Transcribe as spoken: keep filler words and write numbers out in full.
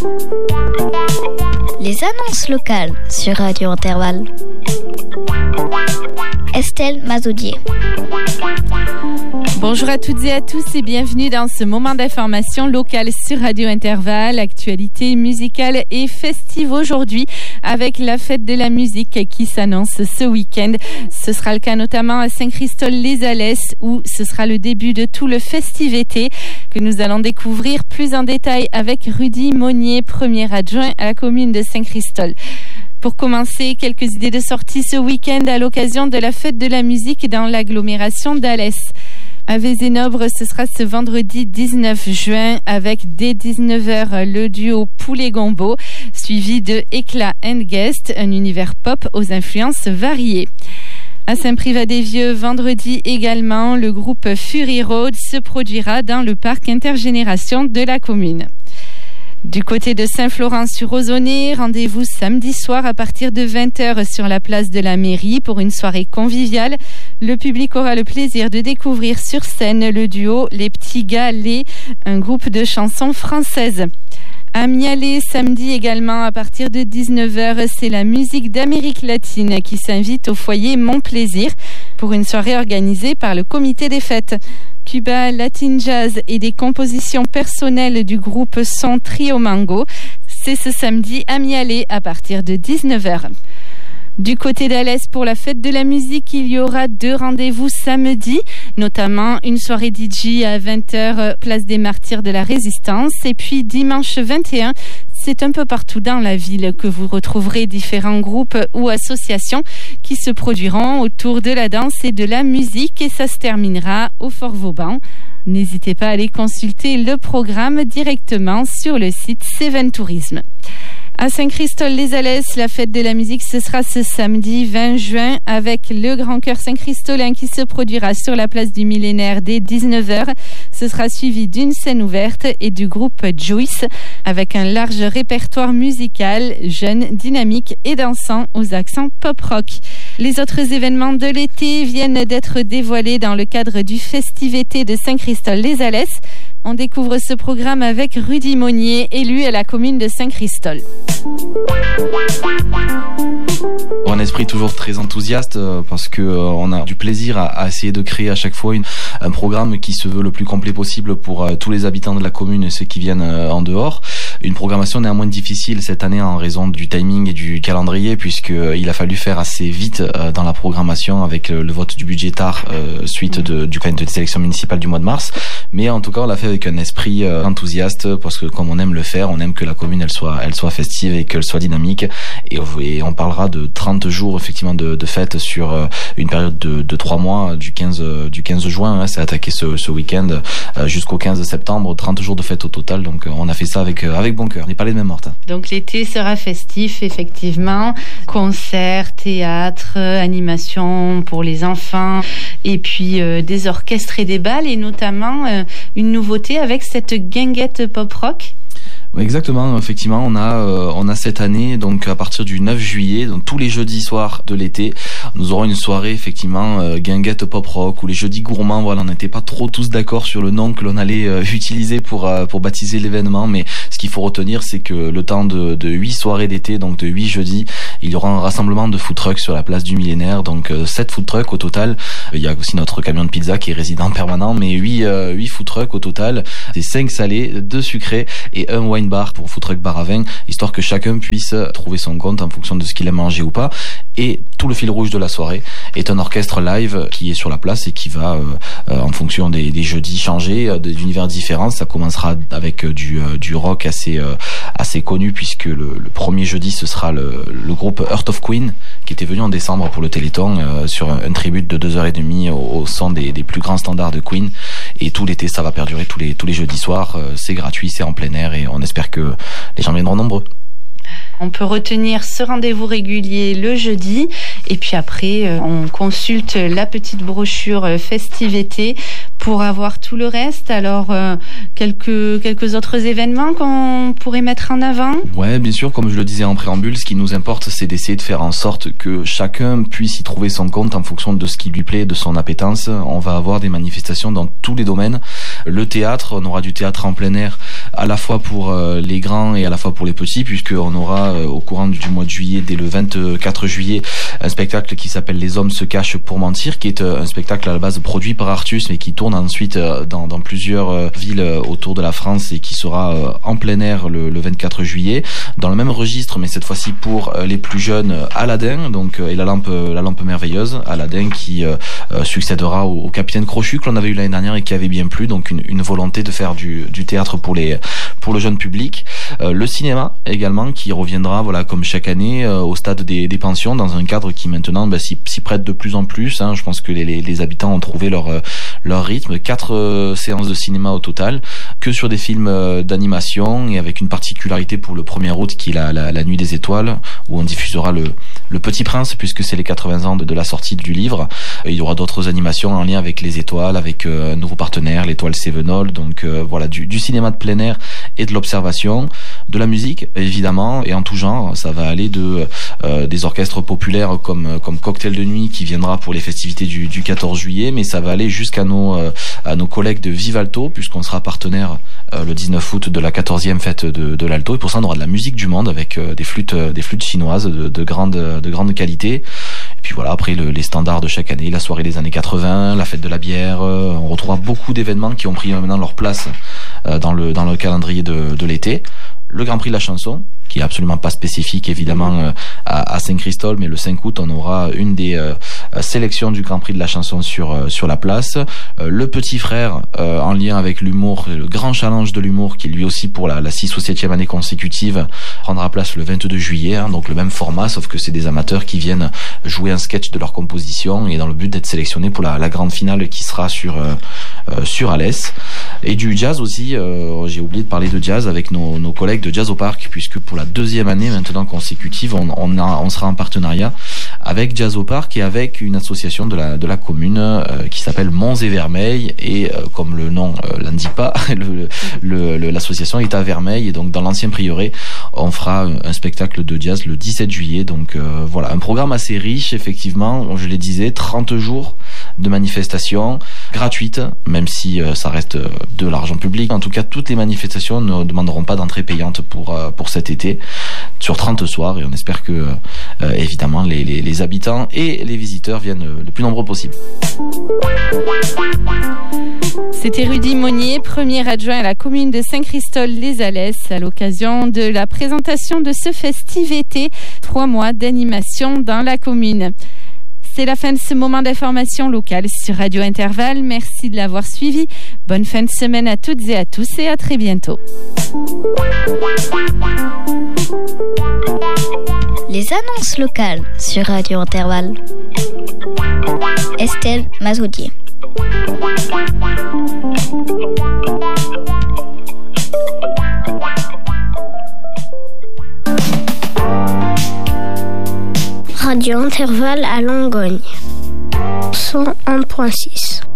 Les annonces locales sur Radio Intervalle. Estelle Mazoudier. Bonjour à toutes et à tous et bienvenue dans ce moment d'information locale sur Radio Intervalle. Actualité musicale et festive aujourd'hui avec la fête de la musique qui s'annonce ce week-end. Ce sera le cas notamment à Saint-Christol-les-Alès où ce sera le début de tout le festive-été que nous allons découvrir plus en détail avec Rudy Monnier, premier adjoint à la commune de Saint-Christol. Pour commencer, quelques idées de sortie ce week-end à l'occasion de la fête de la musique dans l'agglomération d'Alès. À Vézénobre, ce sera ce vendredi dix-neuf juin avec dès dix-neuf heures le duo Poulet Gombo, suivi de Éclat and Guest, un univers pop aux influences variées. À Saint-Privat-des-Vieux, vendredi également, le groupe Fury Road se produira dans le parc intergénération de la commune. Du côté de Saint-Florent-sur-Ozonnet, rendez-vous samedi soir à partir de vingt heures sur la place de la mairie pour une soirée conviviale. Le public aura le plaisir de découvrir sur scène le duo Les Petits Gars Les, un groupe de chansons françaises. À Mialet, samedi également, à partir de dix-neuf heures, c'est la musique d'Amérique latine qui s'invite au foyer Mon Plaisir pour une soirée organisée par le comité des fêtes. Cuba, Latin Jazz et des compositions personnelles du groupe Son Trio Mango. C'est ce samedi à Mialet à partir de dix-neuf heures. Du côté d'Alès, pour la fête de la musique, il y aura deux rendez-vous samedi, notamment une soirée D J à vingt heures, place des Martyrs de la Résistance, et puis dimanche vingt et un, c'est un peu partout dans la ville que vous retrouverez différents groupes ou associations qui se produiront autour de la danse et de la musique, et ça se terminera au Fort Vauban. N'hésitez pas à aller consulter le programme directement sur le site Céven Tourisme. À Saint-Christol-les-Alès, la fête de la musique, ce sera ce samedi vingt juin avec le Grand Chœur Saint-Christolin qui se produira sur la place du Millénaire dès dix-neuf heures. Ce sera suivi d'une scène ouverte et du groupe Joyce avec un large répertoire musical, jeune, dynamique et dansant aux accents pop-rock. Les autres événements de l'été viennent d'être dévoilés dans le cadre du Festive-été de Saint-Christol-les-Alès. On découvre ce programme avec Rudy Monnier, élu à la commune de Saint-Christol. Un esprit toujours très enthousiaste parce que euh, on a du plaisir à, à essayer de créer à chaque fois une, un programme qui se veut le plus complet possible pour euh, tous les habitants de la commune et ceux qui viennent euh, en dehors. Une programmation néanmoins difficile cette année en raison du timing et du calendrier puisque euh, il a fallu faire assez vite euh, dans la programmation avec euh, le vote du budget tard euh, suite de, du de des élections municipales du mois de mars. Mais en tout cas, on l'a fait avec un esprit euh, enthousiaste parce que comme on aime le faire, on aime que la commune elle soit elle soit festive et qu'elle soit dynamique et, et on parlera de trente jours effectivement de, de fête sur euh, une période de, de trois mois du quinze du quinze juin, hein, c'est attaqué ce, ce week-end euh, jusqu'au quinze septembre, trente jours de fête au total. Donc euh, on a fait ça avec euh, avec bon cœur. Les palais de même morte. Donc l'été sera festif effectivement, concerts, théâtre, euh, animation pour les enfants et puis euh, des orchestres et des bals et notamment euh, une nouveauté avec cette guinguette pop rock. Oui, exactement, effectivement, on a euh, on a cette année donc à partir du neuf juillet, donc tous les jeudis soirs de l'été, nous aurons une soirée effectivement euh, guinguette pop rock ou les jeudis gourmands. Voilà, on n'était pas trop tous d'accord sur le nom que l'on allait euh, utiliser pour euh, pour baptiser l'événement, mais ce qu'il faut retenir, c'est que le temps de de huit soirées d'été, donc de huit jeudis, il y aura un rassemblement de food trucks sur la place du Millénaire, donc euh, sept food trucks au total. Il y a aussi notre camion de pizza qui est résident permanent, mais huit euh, huit food trucks au total. C'est cinq salés, deux sucrés et un wine bar pour food truck bar à vin, histoire que chacun puisse trouver son compte en fonction de ce qu'il aime manger ou pas. Et tout le fil rouge de la soirée est un orchestre live qui est sur la place et qui va euh, euh, en fonction des, des jeudis changer euh, d'univers différents. Ça commencera avec euh, du, euh, du rock assez euh, assez connu puisque le, le premier jeudi ce sera le, le groupe Earth of Queen qui était venu en décembre pour le Téléthon euh, sur un, un tribute de deux heures et demie au, au son des, des plus grands standards de Queen. Et tout l'été ça va perdurer tous les tous les jeudis soirs. Euh, c'est gratuit, c'est en plein air et on espère que les gens viendront nombreux. On peut retenir ce rendez-vous régulier le jeudi et puis après on consulte la petite brochure Festive-été pour avoir tout le reste. Alors, euh, quelques, quelques autres événements qu'on pourrait mettre en avant? Ouais, bien sûr, comme je le disais en préambule, ce qui nous importe, c'est d'essayer de faire en sorte que chacun puisse y trouver son compte en fonction de ce qui lui plaît, de son appétence. On va avoir des manifestations dans tous les domaines. Le théâtre, on aura du théâtre en plein air, à la fois pour euh, les grands et à la fois pour les petits, puisqu'on aura euh, au courant du mois de juillet, dès le vingt-quatre juillet, un spectacle qui s'appelle Les hommes se cachent pour mentir, qui est euh, un spectacle à la base produit par Artus, mais qui tourne ensuite euh, dans, dans plusieurs euh, villes euh, autour de la France et qui sera euh, en plein air le, le vingt-quatre juillet. Dans le même registre, mais cette fois-ci pour euh, les plus jeunes, euh, Aladdin, donc euh, et la lampe, euh, la lampe merveilleuse, Aladdin qui euh, euh, succédera au, au Capitaine Crochu que l'on avait eu l'année dernière et qui avait bien plu, donc une, une volonté de faire du, du théâtre pour les pour le jeune public. Euh, le cinéma également qui reviendra, voilà, comme chaque année euh, au stade des, des pensions, dans un cadre qui maintenant bah, s'y, s'y prête de plus en plus. Hein. Je pense que les, les, les habitants ont trouvé leur euh, leur rythme. Quatre euh, séances de cinéma au total, que sur des films euh, d'animation et avec une particularité pour le premier août qui est la, la, la Nuit des Étoiles, où on diffusera le le Petit Prince puisque c'est les quatre-vingts ans de, de la sortie du livre. Et il y aura d'autres animations en lien avec les étoiles, avec euh, un nouveau partenaire, l'étoile Sévenol. Donc euh, voilà, du, du cinéma de plein air et de l'observation, de la musique évidemment et en tout genre. Ça va aller de euh, des orchestres populaires comme comme Cocktail de Nuit qui viendra pour les festivités du, du quatorze juillet, mais ça va aller jusqu'à nos euh, à nos collègues de Vivalto puisqu'on sera partenaire euh, le dix-neuf août de la quatorzième fête de, de l'Alto, et pour ça on aura de la musique du monde avec euh, des flûtes euh, des flûtes chinoises de, de grande de grande qualité. Et puis voilà, après le, les standards de chaque année, la soirée des années quatre-vingts, la fête de la bière, euh, on retrouvera beaucoup d'événements qui ont pris maintenant leur place euh, dans le dans le calendrier de, de l'été. Le Grand Prix de la chanson, qui est absolument pas spécifique évidemment euh, à, à Saint-Christol, mais le cinq août on aura une des euh, sélections du Grand Prix de la chanson sur euh, sur la place. Euh, le Petit Frère euh, en lien avec l'humour, le grand challenge de l'humour qui lui aussi pour la, la six ou septième année consécutive prendra place le vingt-deux juillet, hein, donc le même format sauf que c'est des amateurs qui viennent jouer un sketch de leur composition et dans le but d'être sélectionnés pour la, la grande finale qui sera sur euh, euh, sur Alès. Et du jazz aussi, euh, j'ai oublié de parler de jazz avec nos, nos collègues de Jazz au Parc, puisque pour la deuxième année maintenant consécutive, on, on, a, on sera en partenariat avec Jazz au Parc et avec une association de la, de la commune euh, qui s'appelle Monts et Vermeil, et euh, comme le nom euh, l'indique pas, le, le, le, l'association est à Vermeil, et donc dans l'ancien prieuré, on fera un spectacle de jazz le dix-sept juillet, donc euh, voilà, un programme assez riche effectivement, je le disais, trente jours de manifestations gratuites, même si euh, ça reste de l'argent public. En tout cas, toutes les manifestations ne demanderont pas d'entrée payante pour euh, pour cet été, sur trente soirs, et on espère que euh, évidemment les, les, les habitants et les visiteurs viennent le plus nombreux possible. C'était Rudy Monnier, premier adjoint à la commune de Saint-Christol-les-Alès, à l'occasion de la présentation de ce festif été, trois mois d'animation dans la commune. C'est la fin de ce moment d'information locale sur Radio Intervalle. Merci de l'avoir suivi. Bonne fin de semaine à toutes et à tous et à très bientôt. Les annonces locales sur Radio Intervalle. Estelle Mazoudier. Radio Intervalle à Langogne, cent un virgule six.